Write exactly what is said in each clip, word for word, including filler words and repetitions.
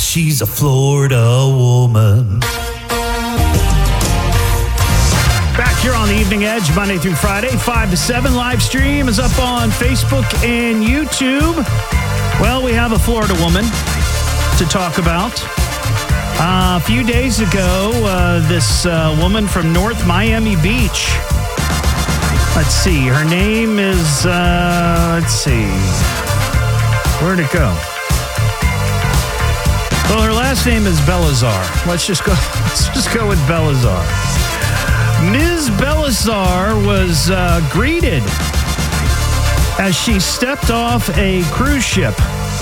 she's a Florida woman. Back here on the Evening Edge, Monday through Friday, five to seven. Live stream is up on Facebook and YouTube. Well, we have a Florida woman to talk about. Uh, a few days ago, uh, this uh, woman from North Miami Beach. Let's see. Her name is, uh, let's see. Where'd it go? Well, her last name is Belazar. Let's just go, let's just go with Belazar. Miz Belazar was uh, greeted as she stepped off a cruise ship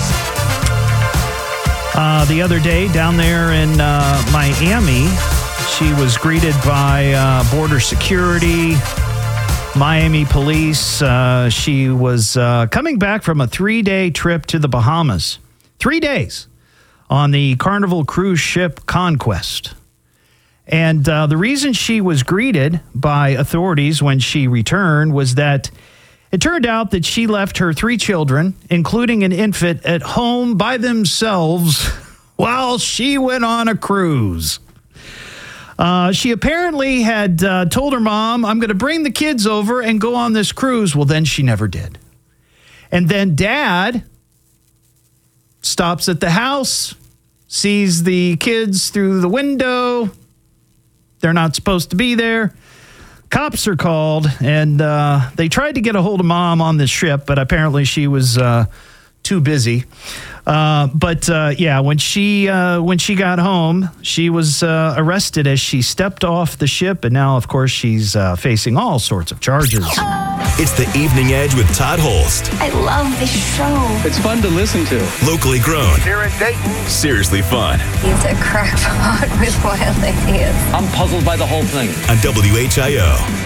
uh, the other day down there in uh, Miami. She was greeted by uh, border security, Miami police. Uh, she was uh, coming back from a three-day trip to the Bahamas. Three days on the Carnival cruise ship Conquest. And uh, the reason she was greeted by authorities when she returned was that it turned out that she left her three children, including an infant, at home by themselves while she went on a cruise. Uh, she apparently had uh, told her mom, I'm going to bring the kids over and go on this cruise. Well, then she never did. And then dad stops at the house, sees the kids through the window. They're not supposed to be there. Cops are called, and uh, they tried to get a hold of mom on this ship, but apparently she was uh, too busy. Uh, but uh, yeah, when she uh, when she got home, she was uh, arrested as she stepped off the ship, and now, of course, she's uh, facing all sorts of charges. It's the Evening Edge with Todd Holst. I love this show. It's fun to listen to. Locally grown. Here in Dayton. Seriously fun. He's a crackpot with wild ideas. I'm puzzled by the whole thing. On W H I O.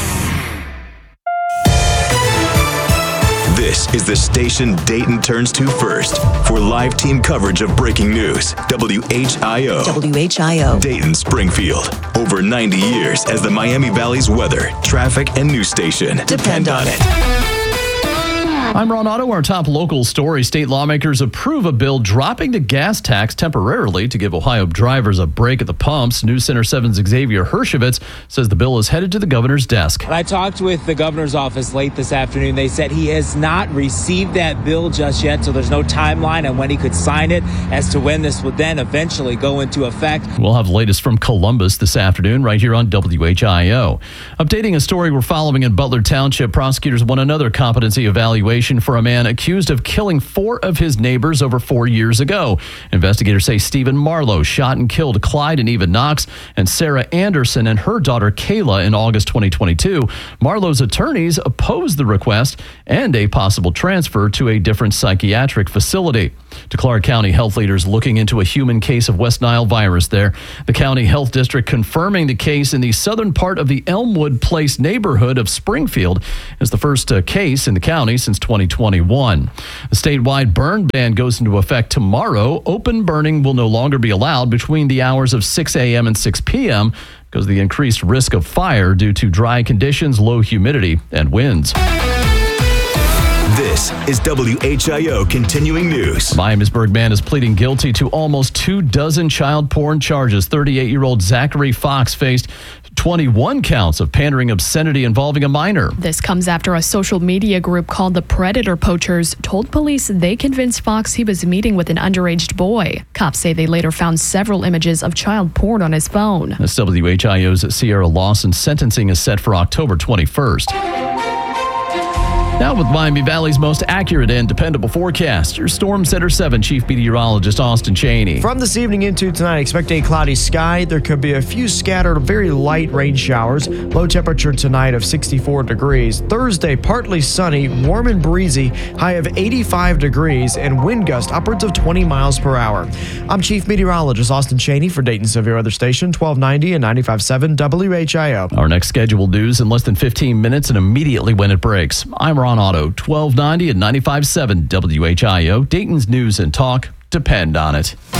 This is the station Dayton turns to first for live team coverage of breaking news. W H I O. W H I O. Dayton, Springfield. Over ninety years as the Miami Valley's weather, traffic, and news station. Depend on it. I'm Ron Otto. Our top local story. State lawmakers approve a bill dropping the gas tax temporarily to give Ohio drivers a break at the pumps. News Center seven's Xavier Hershevitz says the bill is headed to the governor's desk. I talked with the governor's office late this afternoon. They said he has not received that bill just yet, so there's no timeline on when he could sign it as to when this would then eventually go into effect. We'll have the latest from Columbus this afternoon right here on W H I O. Updating a story we're following in Butler Township, prosecutors won another competency evaluation for a man accused of killing four of his neighbors over four years ago. Investigators say Stephen Marlowe shot and killed Clyde and Eva Knox and Sarah Anderson and her daughter Kayla in August twenty twenty-two. Marlowe's attorneys opposed the request and a possible transfer to a different psychiatric facility. To Clark County health leaders looking into a human case of West Nile virus there. The county health district confirming the case in the southern part of the Elmwood Place neighborhood of Springfield is the first uh, case in the county since twenty twenty-one. The statewide burn ban goes into effect tomorrow. Open burning will no longer be allowed between the hours of six a.m. and six p.m. because of the increased risk of fire due to dry conditions, low humidity, and winds. This is W H I O Continuing News. A Miamisburg man is pleading guilty to almost two dozen child porn charges. thirty-eight-year-old Zachary Fox faced twenty-one counts of pandering obscenity involving a minor. This comes after a social media group called the Predator Poachers told police they convinced Fox he was meeting with an underage boy. Cops say they later found several images of child porn on his phone. That's W H I O's Sierra Lawson. Sentencing is set for October twenty-first. Now with Miami Valley's most accurate and dependable forecast, your Storm Center seven Chief Meteorologist Austin Chaney. From this evening into tonight, expect a cloudy sky. There could be a few scattered, very light rain showers. Low temperature tonight of sixty-four degrees. Thursday, partly sunny, warm and breezy, high of eighty-five degrees, and wind gust upwards of twenty miles per hour. I'm Chief Meteorologist Austin Chaney for Dayton Severe Weather Station, twelve ninety and ninety-five point seven W H I O. Our next scheduled news in less than fifteen minutes and immediately when it breaks. I'm Ron Otto, twelve ninety and ninety-five point seven W H I O. Dayton's news and talk depend on it.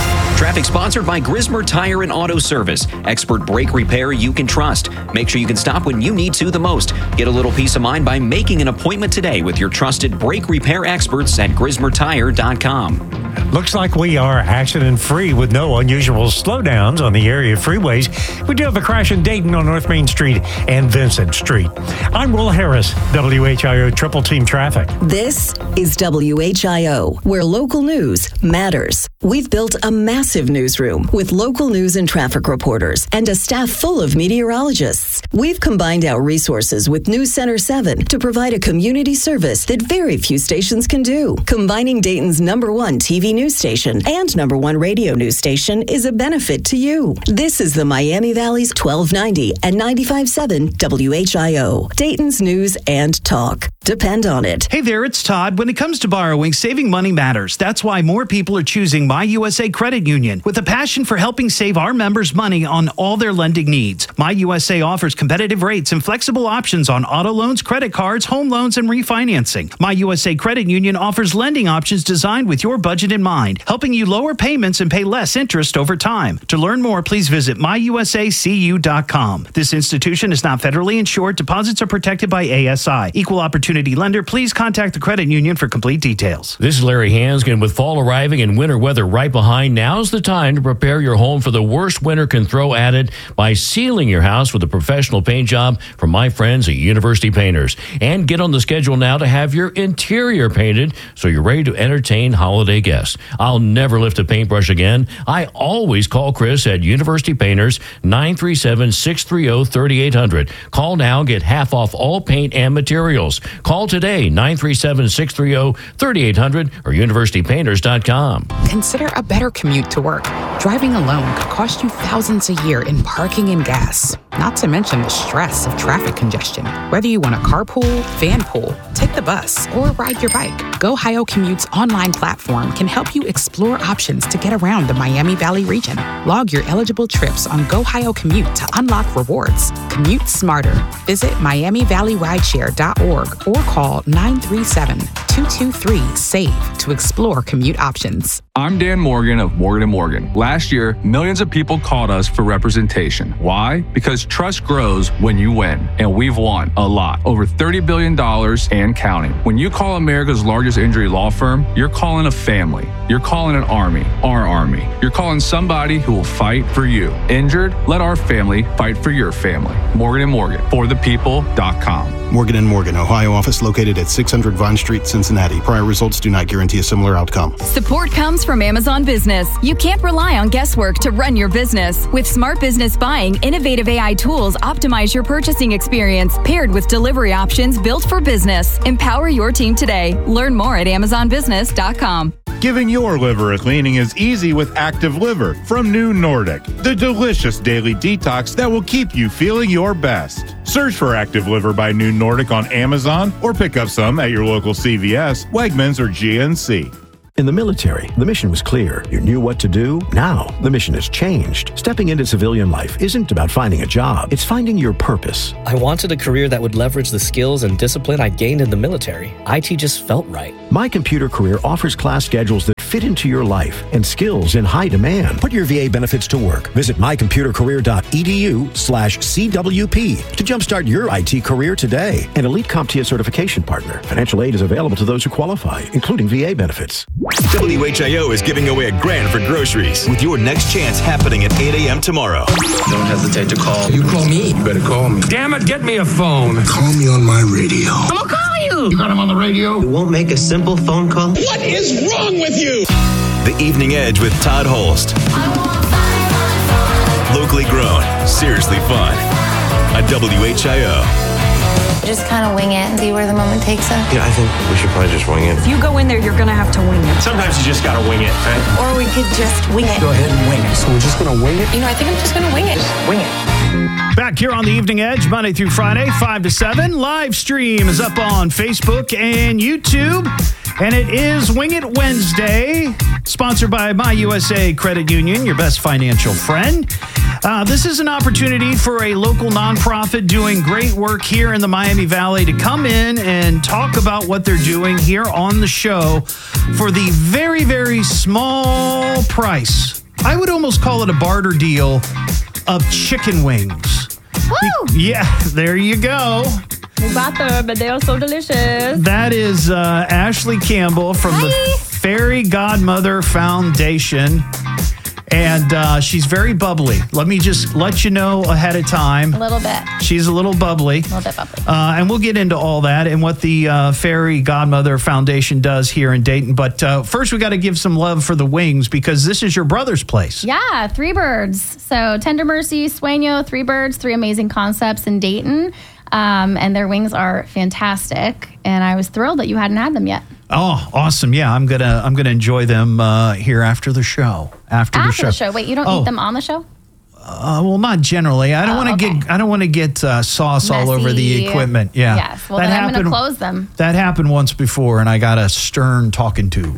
Traffic sponsored by Grismer Tire and Auto Service. Expert brake repair you can trust. Make sure you can stop when you need to the most. Get a little peace of mind by making an appointment today with your trusted brake repair experts at grismer tire dot com. Looks like we are accident-free with no unusual slowdowns on the area freeways. We do have a crash in Dayton on North Main Street and Vincent Street. I'm Will Harris, W H I O Triple Team Traffic. This is W H I O, where local news matters. We've built a massive newsroom with local news and traffic reporters and a staff full of meteorologists. We've combined our resources with News Center seven to provide a community service that very few stations can do. Combining Dayton's number one T V news station and number one radio news station is a benefit to you. This is the Miami Valley's twelve ninety and ninety-five point seven W H I O, Dayton's news and talk. Depend on it. Hey there, it's Todd. When it comes to borrowing, saving money matters. That's why more people are choosing My U S A Credit Union with a passion for helping save our members money on all their lending needs. My U S A offers competitive rates and flexible options on auto loans, credit cards, home loans, and refinancing. My U S A Credit Union offers lending options designed with your budget in mind, helping you lower payments and pay less interest over time. To learn more, please visit my u s a c u dot com. This institution is not federally insured. Deposits are protected by A S I. Equal opportunity lender. Please contact the credit union for complete details. This is Larry Hanskin. With fall arriving and winter weather right behind, now's the time to prepare your home for the worst winter can throw at it by sealing your house with a professional paint job from my friends at University Painters. And get on the schedule now to have your interior painted so you're ready to entertain holiday guests. I'll never lift a paintbrush again. I always call Chris at University Painters, nine three seven, six three zero, three eight zero zero. Call now, get half off all paint and materials. Call today, nine three seven, six three zero, three eight zero zero or university painters dot com. Consider a better commute to work. Driving alone could cost you thousands a year in parking and gas, not to mention the stress of traffic congestion. Whether you want a carpool, van pool, take the bus, or ride your bike, GoHio Commute's online platform can help you explore options to get around the Miami Valley region. Log your eligible trips on GoHio Commute to unlock rewards. Commute smarter. Visit miami valley rideshare dot org or call nine three seven, two two three, SAVE to explore commute options. I'm Dan Morgan of Morgan and Morgan. Last year, millions of people called us for representation. Why? Because trust grows when you win, and we've won a lot. Over thirty billion dollars and counting. When you call America's largest injury law firm, you're calling a family. You're calling an army, our army. You're calling somebody who will fight for you. Injured? Let our family fight for your family. Morgan and Morgan, for the people dot com. Morgan and Morgan, Ohio office located at six hundred Vine Street, Cincinnati. Prior results do not guarantee a similar outcome. Support comes from Amazon Business. You can't rely on guesswork to run your business. With smart business buying, innovative A I tools optimize your purchasing experience, paired with delivery options built for business. Empower your team today. Learn more at amazon business dot com. Giving your liver a cleaning is easy with Active Liver from New Nordic, the delicious daily detox that will keep you feeling your best. Search for Active Liver by New Nordic on Amazon or pick up some at your local C V S, Wegmans, or G N C. In the military, the mission was clear. You knew what to do. Now, the mission has changed. Stepping into civilian life isn't about finding a job. It's finding your purpose. I wanted a career that would leverage the skills and discipline I gained in the military. I T just felt right. My Computer Career offers class schedules that fit into your life and skills in high demand. Put your V A benefits to work. Visit my computer career dot e d u slash C W P to jumpstart your I T career today. An elite CompTIA certification partner. Financial aid is available to those who qualify, including V A benefits. W H I O is giving away a grand for groceries with your next chance happening at eight a.m. tomorrow. Don't hesitate to call. You call me. You better call me. Damn it, get me a phone. Call me on my radio. I'm gonna call you. You got him on the radio? You won't make a simple phone call? What is wrong with you? The Evening Edge with Todd Holst. Locally grown, seriously fun. At W H I O. Just kind of wing it and see where the moment takes us. Yeah, I think we should probably just wing it. If you go in there, you're going to have to wing it. Sometimes you just got to wing it, right? Or we could just wing it. Go ahead and wing it. So we're just going to wing it? You know, I think I'm just going to wing it. Just wing it. Back here on the Evening Edge, Monday through Friday, five to seven. Live stream is up on Facebook and YouTube. And it is Wing It Wednesday, sponsored by My U S A Credit Union, your best financial friend. Uh, this is an opportunity for a local nonprofit doing great work here in the Miami Valley to come in and talk about what they're doing here on the show for the very, very small price I would almost call it a barter deal of chicken wings. Woo! Yeah, there you go. We got them, but they are so delicious. That is uh, Ashley Campbell from Hi. the Fairy Godmother Foundation. And uh, she's very bubbly. Let me just let you know ahead of time. A little bit. She's a little bubbly. A little bit bubbly. Uh, and we'll get into all that and what the uh, Fairy Godmother Foundation does here in Dayton. But uh, first, we got to give some love for the wings because this is your brother's place. Yeah, Three Birds. So Tender Mercy, Sueño, Three Birds, three amazing concepts in Dayton. Um, and their wings are fantastic. And I was thrilled that you hadn't had them yet. Oh, awesome. Yeah, I'm going to I'm gonna enjoy them uh, here after the show. After, After the show. the show. Wait, you don't Oh. eat them on the show? Uh, well, not generally. I don't Oh, want to okay. get I don't want to get uh, sauce all over the Messy. equipment. Yeah. Yes. Well, That then I'm going to happened- close them. That happened once before, and I got a stern talking to.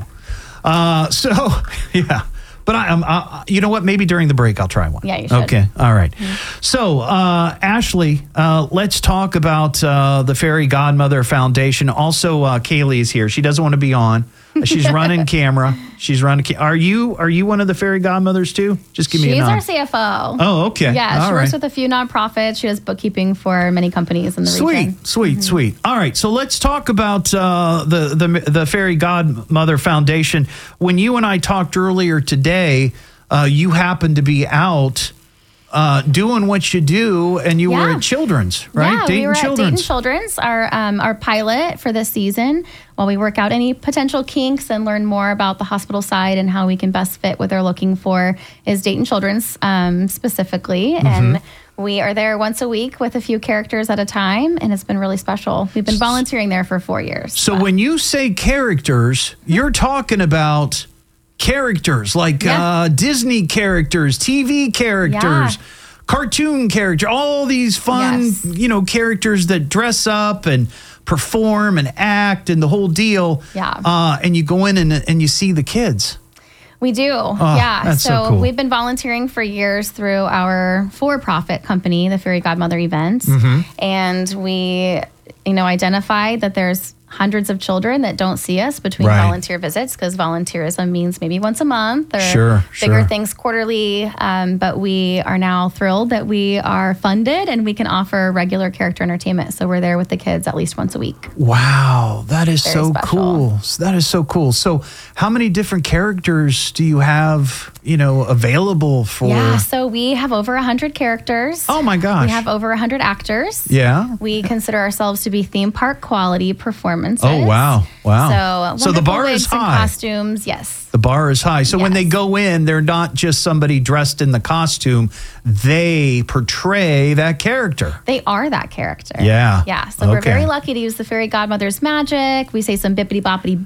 Uh, so, yeah. But I, um, uh, you know what? Maybe during the break, I'll try one. Yeah, you should. Okay. All right. So, uh, Ashley, uh, let's talk about uh, the Fairy Godmother Foundation. Also, uh, Kaylee is here. She doesn't want to be on. She's running camera. She's running. Ca- are you Are you one of the Fairy Godmothers too? Just give me a She's nod. our C F O. Oh, okay. Yeah, All she works right. with a few nonprofits. She does bookkeeping for many companies in the Sweet, region. sweet, sweet. All right, so let's talk about uh, the the the Fairy Godmother Foundation. When you and I talked earlier today, uh, you happened to be out uh, doing what you do, and you were Yeah. at Children's, right? Yeah, Dayton we were Children's. at Dayton Children's, our um, our pilot for this season, while we work out any potential kinks and learn more about the hospital side and how we can best fit what they're looking for is Dayton Children's um, specifically. Mm-hmm. And we are there once a week with a few characters at a time, and it's been really special. We've been volunteering there for four years. So when you say characters, you're talking about characters like Yeah. uh, Disney characters, T V characters, Yeah. cartoon characters, all these fun, Yes. you know, characters that dress up and perform and act and the whole deal. Yeah. Uh, and you go in and, and you see the kids. We do. yeah. that's so cool. we've been volunteering for years through our for-profit company, the Fairy Godmother Events. Mhm. And we, you know, identified that there's hundreds of children that don't see us between Right. volunteer visits because volunteerism means maybe once a month or Sure, bigger sure. things quarterly. Um, but we are now thrilled that we are funded and we can offer regular character entertainment. So we're there with the kids at least once a week. Wow, that is Very so special. cool. That is so cool. So how many different characters do you have, you know, available for? Yeah, so we have over one hundred characters. Oh my gosh. We have over one hundred actors. Yeah. We consider ourselves to be theme park quality performances. Oh, wow. Wow. So, So the wonderful bar is wigs and high. costumes, yes. The bar is high. So when they go in, they're not just somebody dressed in the costume. They portray that character. They are that character. Yeah. Yeah. So we're Okay. very lucky to use the Fairy Godmother's magic. We say some bippity boppity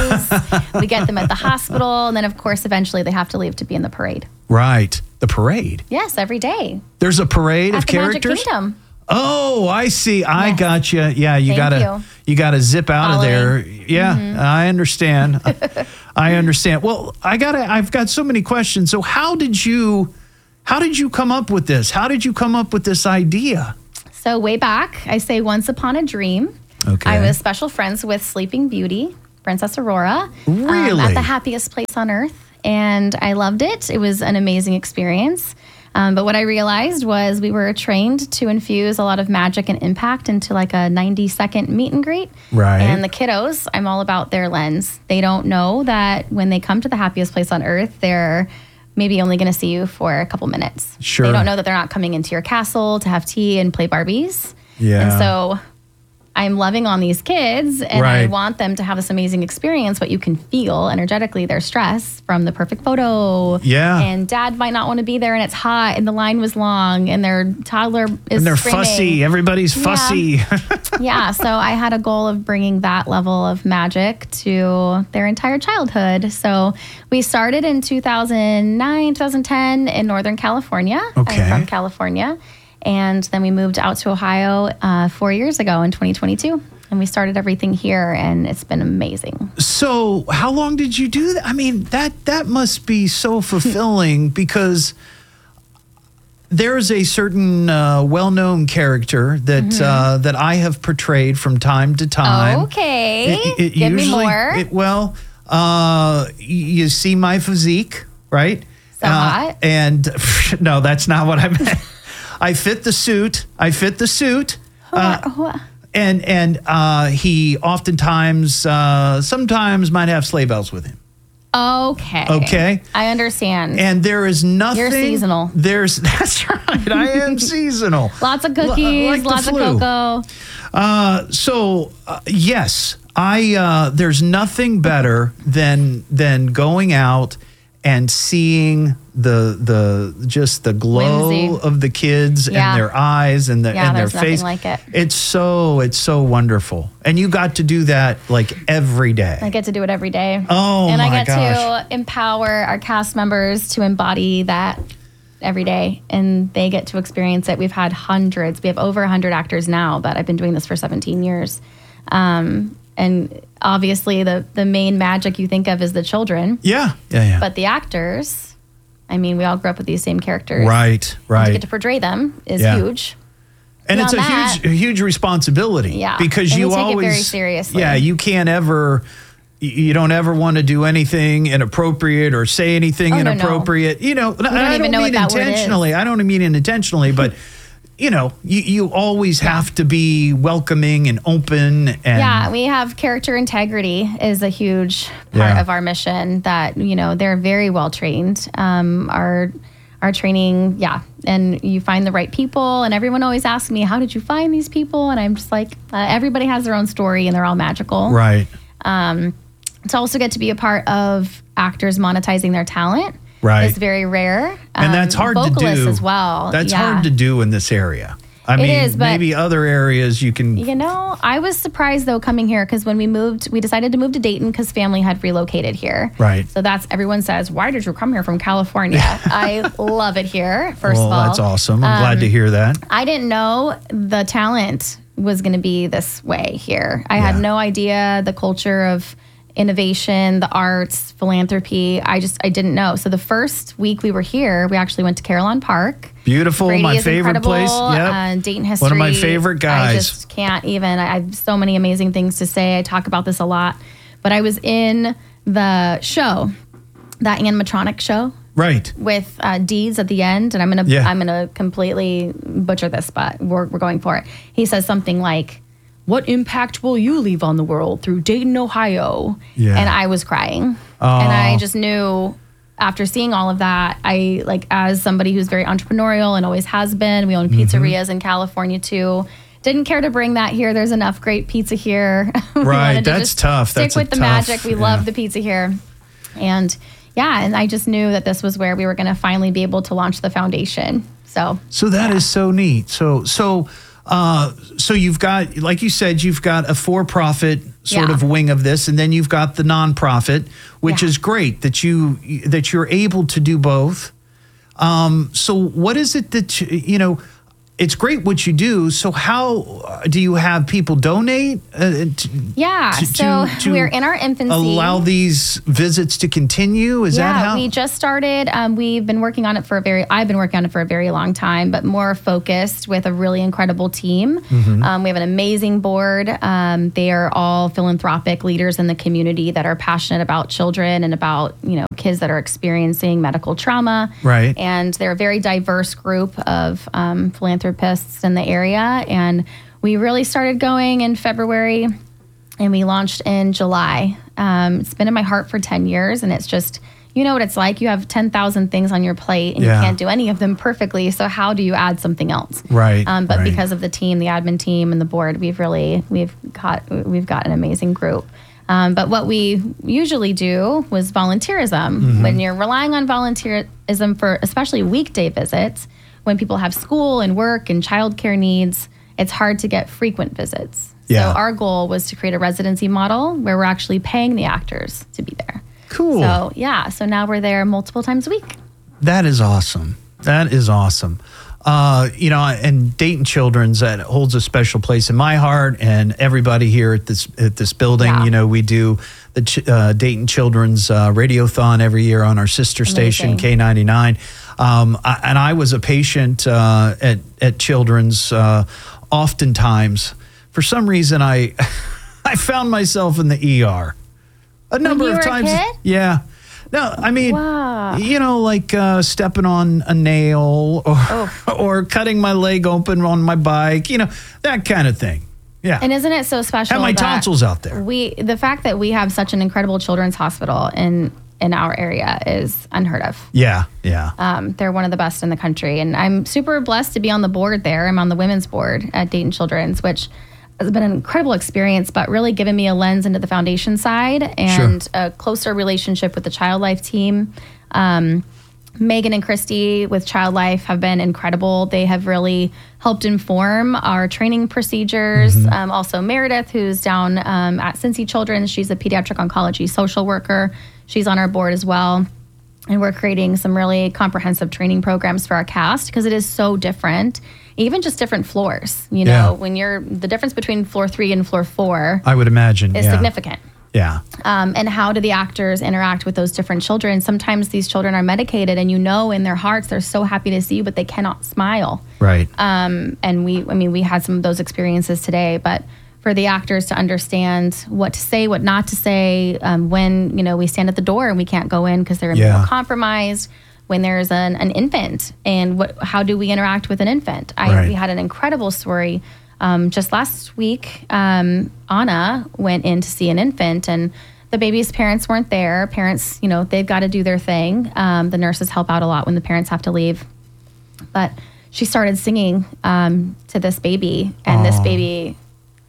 boos. We get them at the hospital. And then, of course, eventually they have to leave to be in the parade. Right. The parade. Yes, every day. There's a parade At of the characters. Magic Kingdom. Oh, I see. I got you. Yeah, you Thank gotta you. you gotta zip out of there. Following. Yeah, Mhm. I understand. I understand. Well, I gotta. I've got so many questions. So how did you how did you come up with this? How did you come up with this idea? So way back, I say once upon a dream. Okay. I was special friends with Sleeping Beauty, Princess Aurora. um, Really? at the happiest place on earth. And I loved it. It was an amazing experience. Um, but what I realized was we were trained to infuse a lot of magic and impact into like a ninety second meet and greet. Right. And the kiddos, I'm all about their lens. They don't know that when they come to the happiest place on earth, they're maybe only going to see you for a couple minutes. Sure. They don't know that they're not coming into your castle to have tea and play Barbies. Yeah. And so I'm loving on these kids and I Right. want them to have this amazing experience, but you can feel energetically their stress from the perfect photo. Yeah. And dad might not want to be there and it's hot and the line was long and their toddler is And they're screaming. fussy. Everybody's Yeah. fussy. Yeah, so I had a goal of bringing that level of magic to their entire childhood. So we started in two thousand nine, two thousand ten in Northern California. Okay. I'm from California. And then we moved out to Ohio uh, four years ago in twenty twenty-two. And we started everything here, and it's been amazing. So, how long did you do that? I mean, that that must be so fulfilling because there's a certain uh, well-known character that Mhm. uh, that I have portrayed from time to time. Okay. It- it Give me usually- more. it- well, uh, y- you see my physique, right? So hot. And no, that's not what I meant. I fit the suit. I fit the suit. Uh, and and uh, he oftentimes, uh, sometimes might have sleigh bells with him. Okay. Okay. I understand. And there is nothing. You're seasonal. There's that's right. I am seasonal. Lots of L- cookies, like the lots of flu. cocoa. Uh, so uh, yes, I. Uh, there's nothing better than than going out and seeing the the just the glow Whimsy. of the kids Yeah. and their eyes and the Yeah, and their there's nothing face. like it. It's so it's so wonderful, and you got to do that like every day. I get to do it every day. Oh, and my I get gosh. to empower our cast members to embody that every day, and they get to experience it. We've had hundreds. We have over one hundred actors now, but I've been doing this for seventeen years. Um, and obviously, the, the main magic you think of is the children. Yeah, yeah, yeah. But the actors, I mean, we all grew up with these same characters. Right, And right. to get to portray them is Yeah. huge. And it's a Beyond that- huge, a huge responsibility. Yeah, because and you we take it always very seriously. Yeah, you can't ever. You don't ever want to do anything inappropriate or say anything Oh, no, no. inappropriate. You know, don't I even don't know mean what that word is. intentionally. I don't mean it intentionally, but you know, you, you always have to be welcoming and open. And Yeah, we have character integrity is a huge part Yeah. of our mission. That you know they're very well trained. Um, our our training, yeah, and you find the right people. And everyone always asks me, "How did you find these people?" And I'm just like, uh, everybody has their own story, and they're all magical. Right. Um, to also get to be a part of actors monetizing their talent, Right. is very rare. And that's Um, hard to vocalists do as well. That's Yeah. hard to do in this area. I It mean, is, but- maybe other areas you can. You know, I was surprised though coming here because when we moved, we decided to move to Dayton because family had relocated here. Right. So that's everyone says, why did you come here from California? I love it here. First well, of all, that's awesome. I'm Um, glad to hear that. I didn't know the talent was going to be this way here. I had no idea the culture of innovation, the arts, philanthropy. I just I didn't know. So the first week we were here, we actually went to Carillon Park. Beautiful, Brady my is favorite incredible. place. Yep. Uh, Dayton history. One of my favorite guys. I just can't even. I I have so many amazing things to say. I talk about this a lot. But I was in the show, that animatronic show Right. with uh, Deeds at the end, and I'm gonna Yeah. I'm gonna completely butcher this, but we're we're going for it. He says something like, "What impact will you leave on the world through Dayton, Ohio?" Yeah. And I was crying, Oh. and I just knew after seeing all of that, I like as somebody who's very entrepreneurial and always has been. We own Mm-hmm. pizzerias in California too. Didn't care to bring that here. There's enough great pizza here. We Right, wanted to that's just tough. Stick That's a with the tough- magic. We yeah. love the pizza here, and yeah, and I just knew that this was where we were going to finally be able to launch the foundation. So So that is so neat. So so uh so you've got, like you said, you've got a for-profit sort Yeah. of wing of this, and then you've got the nonprofit, which is great that you that you're able to do both. Um so what is it that you, you know, it's great what you do. So how uh, do you have people donate? Uh, to, yeah, to- so to- to we're in our infancy. allow these visits to continue? Is yeah, that how? we just started. Um, we've been working on it for a very. I've been working on it for a very long time, but more focused with a really incredible team. Mhm. Um, we have an amazing board. Um, they are all philanthropic leaders in the community that are passionate about children and about you know kids that are experiencing medical trauma. Right. And they're a very diverse group of um, philanthropists in the area, and we really started going in February. And we launched in July. Um, it's been in my heart for ten years, and it's just, you know what it's like. You have ten thousand things on your plate, and Yeah. you can't do any of them perfectly. So how do you add something else? Right, Um, but right. because of the team, the admin team, and the board, we've really we've got we've got an amazing group. Um, but what we usually do was volunteerism. Mhm. When you're relying on volunteerism for especially weekday visits, when people have school and work and childcare needs, it's hard to get frequent visits. Yeah. So our goal was to create a residency model where we're actually paying the actors to be there. Cool. So yeah, so now we're there multiple times a week. That is awesome. That is awesome. Uh, you know, and Dayton Children's, that holds a special place in my heart, and everybody here at this at this building. Yeah. You know, we do the Ch- uh, Dayton Children's uh, Radiothon every year on our sister station Amazing. K ninety-nine. Um, I, and I was a patient uh, at at Children's. Uh, oftentimes, for some reason, I I found myself in the E R a number you of were a times. kid? Yeah. No, I mean, Wow. you know, like uh, stepping on a nail or, oh. or cutting my leg open on my bike, you know, that kind of thing. Yeah. And isn't it so special? Have my that tonsils out there. We, the fact that we have such an incredible children's hospital in, in our area is unheard of. Yeah, yeah. Um, they're one of the best in the country. And I'm super blessed to be on the board there. I'm on the women's board at Dayton Children's, which has been an incredible experience, but really given me a lens into the foundation side and sure. a closer relationship with the Child Life team. Um, Megan and Christy with Child Life have been incredible. They have really helped inform our training procedures. Mm-hmm. Um, also Meredith, who's down um, at Cincy Children's. She's a pediatric oncology social worker. She's on our board as well. And we're creating some really comprehensive training programs for our cast because it is so different. Even just different floors, you know, yeah. when you're, the difference between floor three and floor four. I would imagine, is yeah. significant. Yeah. Um, and how do the actors interact with those different children? Sometimes these children are medicated and you know in their hearts they're so happy to see you, but they cannot smile. Right. Um, and we, I mean, we had some of those experiences today, but for the actors to understand what to say, what not to say, um, when, you know, we stand at the door and we can't go in because they're yeah. immunocompromised, when there's an, an infant and what, how do we interact with an infant? I, right. We had an incredible story um, just last week. Um, Anna went in to see an infant and the baby's parents weren't there. Parents, you know, they've got to do their thing. Um, the nurses help out a lot when the parents have to leave. But she started singing um, to this baby and Aww. this baby...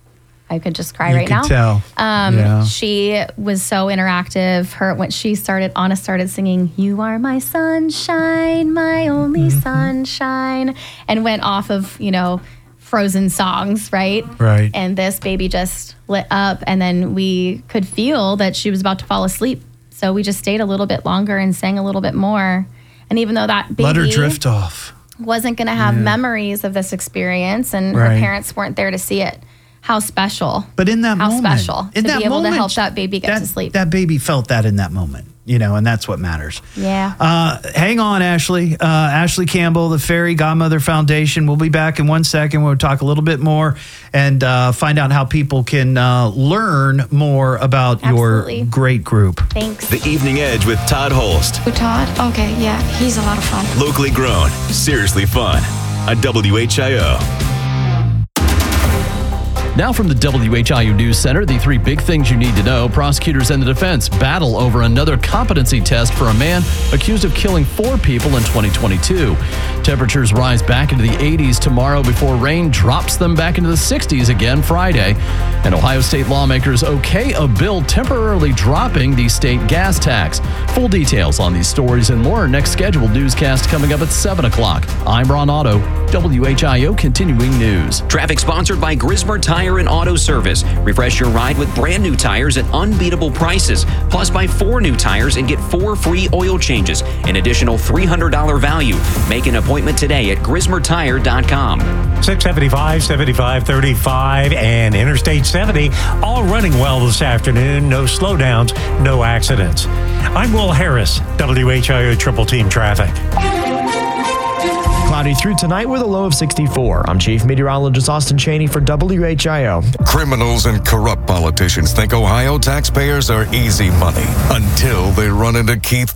I could just cry you right could now. Tell. Um, yeah. She was so interactive. Her when she started, Anna started singing, "You are my sunshine, my only mm-hmm. sunshine," and went off of you know Frozen songs, right? Right. And this baby just lit up, and then we could feel that she was about to fall asleep. So we just stayed a little bit longer and sang a little bit more. And even though that baby let her drift off, wasn't going to have yeah. memories of this experience, and right. her parents weren't there to see it. How special. But in that how moment. How special in to that be able moment, to help that baby get that, to sleep. That baby felt that in that moment, you know, and that's what matters. Yeah. Uh, hang on, Ashley. Uh, Ashley Campbell, the Fairy Godmother Foundation. We'll be back in one second. We'll talk a little bit more and uh, find out how people can uh, learn more about Absolutely. your great group. Thanks. The Evening Edge with Todd Holst. Who, Todd? Okay, yeah, he's a lot of fun. Locally grown, seriously fun. On W H I O. Now from the W H I U News Center, the three big things you need to know. Prosecutors and the defense battle over another competency test for a man accused of killing four people in twenty twenty-two. Temperatures rise back into the eighties tomorrow before rain drops them back into the sixties again Friday. And Ohio State lawmakers okay a bill temporarily dropping the state gas tax. Full details on these stories and more next scheduled newscast coming up at seven o'clock. I'm Ron Otto, W H I O Continuing News. Traffic sponsored by Grismer Tire and Auto Service. Refresh your ride with brand new tires at unbeatable prices. Plus, buy four new tires and get four free oil changes. An additional three hundred dollars value. Make an appointment today at grismer tire dot com. six seventy-five, seventy-five thirty-five, and Interstate seventy, all running well this afternoon. No slowdowns, no accidents. I'm Will Harris, W H I O Triple Team Traffic. Cloudy through tonight with a low of sixty-four. I'm Chief Meteorologist Austin Cheney for W H I O. Criminals and corrupt politicians think Ohio taxpayers are easy money until they run into Keith